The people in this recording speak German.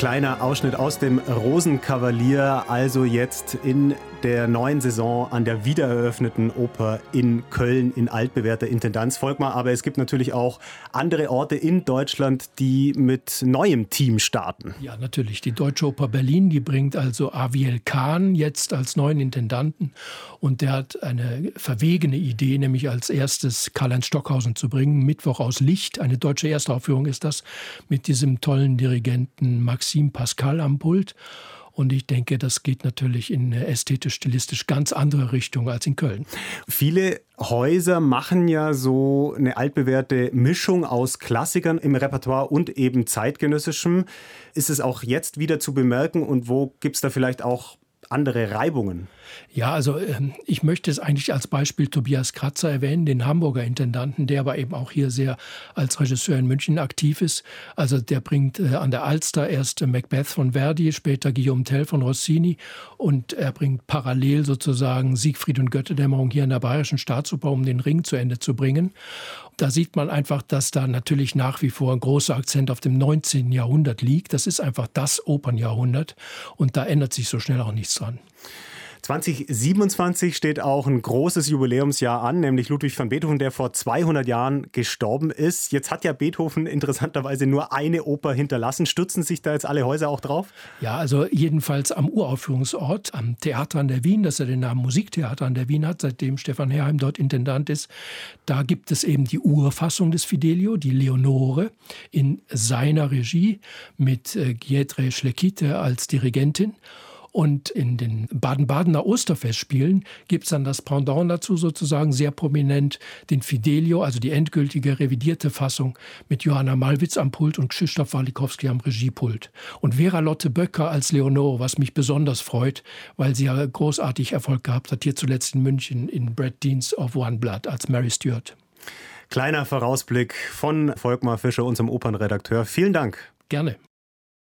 Kleiner Ausschnitt aus dem Rosenkavalier, also jetzt in der neuen Saison an der wiedereröffneten Oper in Köln in altbewährter Intendanz. Volkmar, aber es gibt natürlich auch andere Orte in Deutschland, die mit neuem Team starten. Ja, natürlich. Die Deutsche Oper Berlin, die bringt also Aviel Kahn jetzt als neuen Intendanten. Und der hat eine verwegene Idee, nämlich als erstes Karl-Heinz Stockhausen zu bringen. Mittwoch aus Licht, eine deutsche Erstaufführung ist das, mit diesem tollen Dirigenten Maxime Pascal am Pult. Und ich denke, das geht natürlich in eine ästhetisch-stilistisch ganz andere Richtung als in Köln. Viele Häuser machen ja so eine altbewährte Mischung aus Klassikern im Repertoire und eben zeitgenössischem. Ist es auch jetzt wieder zu bemerken und wo gibt es da vielleicht auch andere Reibungen? Ja, also ich möchte es eigentlich als Beispiel Tobias Kratzer erwähnen, den Hamburger Intendanten, der aber eben auch hier sehr als Regisseur in München aktiv ist. Also der bringt an der Alster erst Macbeth von Verdi, später Guillaume Tell von Rossini und er bringt parallel sozusagen Siegfried und Götterdämmerung hier in der Bayerischen Staatsoper, um den Ring zu Ende zu bringen. Da sieht man einfach, dass da natürlich nach wie vor ein großer Akzent auf dem 19. Jahrhundert liegt. Das ist einfach das Opernjahrhundert und da ändert sich so schnell auch nichts dran. 2027 steht auch ein großes Jubiläumsjahr an, nämlich Ludwig van Beethoven, der vor 200 Jahren gestorben ist. Jetzt hat ja Beethoven interessanterweise nur eine Oper hinterlassen. Stürzen sich da jetzt alle Häuser auch drauf? Ja, also jedenfalls am Uraufführungsort, am Theater an der Wien, das ja den Namen Musiktheater an der Wien hat, seitdem Stefan Herheim dort Intendant ist. Da gibt es eben die Urfassung des Fidelio, die Leonore, in seiner Regie mit Giedre Schlekite als Dirigentin. Und in den Baden-Badener Osterfestspielen gibt es dann das Pendant dazu sozusagen sehr prominent, den Fidelio, also die endgültige revidierte Fassung mit Johanna Malwitz am Pult und Krzysztof Walikowski am Regiepult. Und Vera Lotte Böcker als Leonore, was mich besonders freut, weil sie ja großartig Erfolg gehabt hat, hier zuletzt in München in Brad Deans of One Blood als Mary Stuart. Kleiner Vorausblick von Volkmar Fischer, unserem Opernredakteur. Vielen Dank. Gerne.